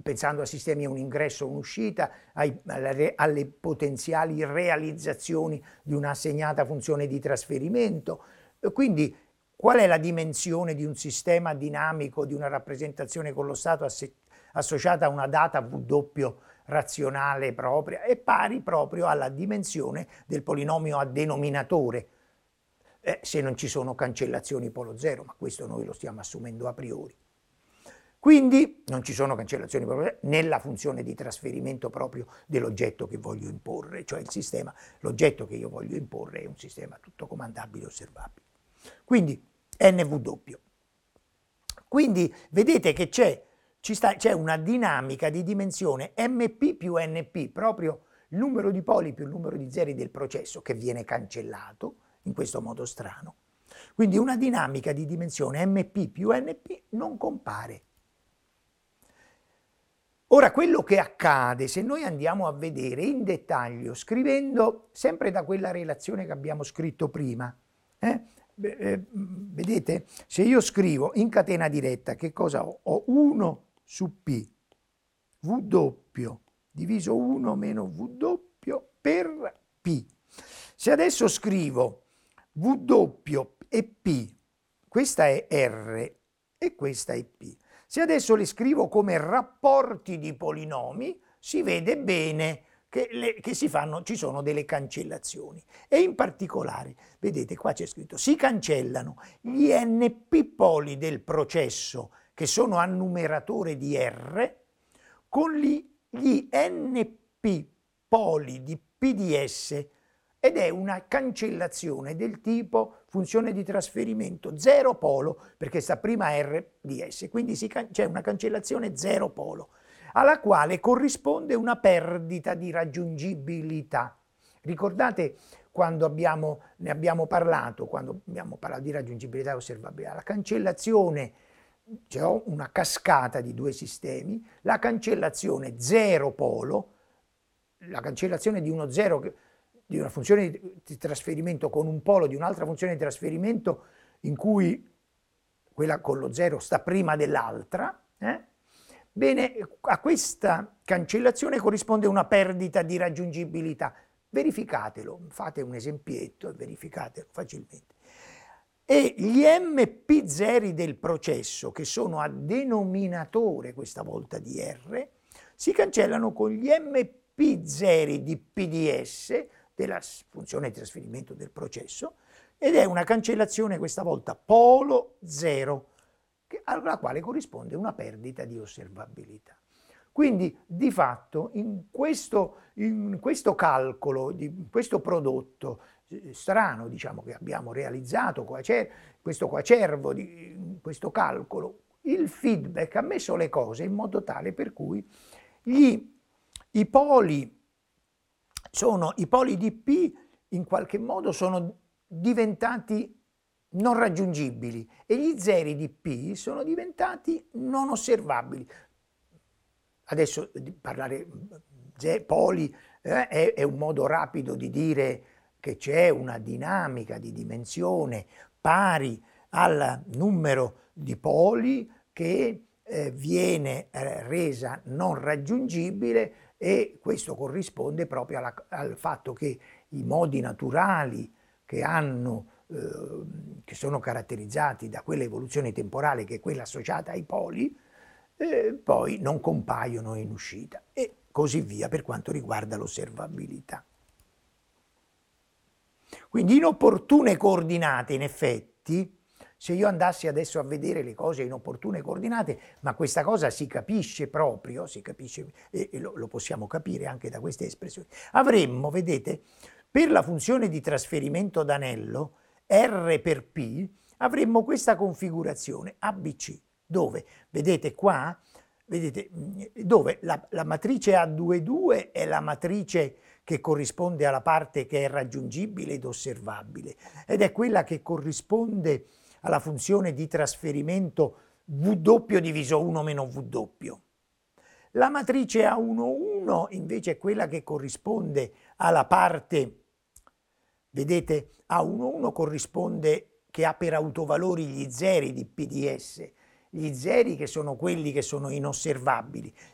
pensando a sistemi a un ingresso e un'uscita, alle potenziali realizzazioni di un'assegnata funzione di trasferimento. Quindi qual è la dimensione di un sistema dinamico, di una rappresentazione con lo stato associata a una data W razionale propria? È pari proprio alla dimensione del polinomio a denominatore, se non ci sono cancellazioni polo zero, ma questo noi lo stiamo assumendo a priori. Quindi non ci sono cancellazioni polo zero nella funzione di trasferimento proprio dell'oggetto che voglio imporre, cioè il sistema, l'oggetto che io voglio imporre è un sistema tutto comandabile e osservabile. Quindi NW. Quindi vedete che c'è una dinamica di dimensione MP più NP, proprio il numero di poli più il numero di zeri del processo, che viene cancellato in questo modo strano. Quindi una dinamica di dimensione MP più NP non compare. Ora, quello che accade, se noi andiamo a vedere in dettaglio, scrivendo sempre da quella relazione che abbiamo scritto prima, vedete, se io scrivo in catena diretta, che cosa ho? Ho 1 su P, W diviso 1 meno W per P. Se adesso scrivo W e P, questa è R e questa è P. Se adesso le scrivo come rapporti di polinomi, si vede bene che ci sono delle cancellazioni. E in particolare, vedete, qua c'è scritto, si cancellano gli NP poli del processo, che sono a numeratore di R, con gli NP poli di PDS, ed è una cancellazione del tipo funzione di trasferimento zero polo, perché sta prima R di S, quindi c'è una cancellazione zero polo, alla quale corrisponde una perdita di raggiungibilità. Ricordate quando ne abbiamo parlato di raggiungibilità e osservabilità, la cancellazione, cioè ho una cascata di due sistemi, la cancellazione zero polo, la cancellazione di uno zero di una funzione di trasferimento con un polo di un'altra funzione di trasferimento in cui quella con lo zero sta prima dell'altra, bene, a questa cancellazione corrisponde una perdita di raggiungibilità. Verificatelo, fate un esempietto e verificatelo facilmente. E gli MP zeri del processo, che sono a denominatore questa volta di R, si cancellano con gli MP zeri di PDS, della funzione di trasferimento del processo, ed è una cancellazione questa volta polo zero, alla quale corrisponde una perdita di osservabilità. Quindi di fatto in questo calcolo, in questo prodotto strano, diciamo, che abbiamo realizzato, questo coacervo, questo calcolo, il feedback ha messo le cose in modo tale per cui i poli di P in qualche modo sono diventati non raggiungibili e gli zeri di P sono diventati non osservabili. Adesso parlare poli è un modo rapido di dire che c'è una dinamica di dimensione pari al numero di poli che viene resa non raggiungibile, e questo corrisponde proprio al fatto che i modi naturali che sono caratterizzati da quella evoluzione temporale che è quella associata ai poli, poi non compaiono in uscita, e così via per quanto riguarda l'osservabilità. Quindi inopportune coordinate, in effetti, se io andassi adesso a vedere le cose in opportune coordinate, ma questa cosa si capisce proprio, e lo possiamo capire anche da queste espressioni, avremmo, vedete, per la funzione di trasferimento d'anello, R per P, avremmo questa configurazione ABC, dove, vedete qua, dove la matrice A22 è la matrice che corrisponde alla parte che è raggiungibile ed osservabile, ed è quella che corrisponde alla funzione di trasferimento W diviso 1 meno W. La matrice A11 invece è quella che corrisponde alla parte, vedete, A11 corrisponde, che ha per autovalori gli zeri di PDS, gli zeri che sono quelli che sono inosservabili,